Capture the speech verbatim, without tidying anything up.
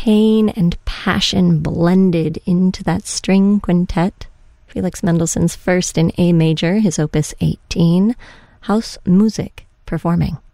pain and passion blended into that string quintet. Felix Mendelssohn's first in A major, his opus eighteen, Hausmusik, performing.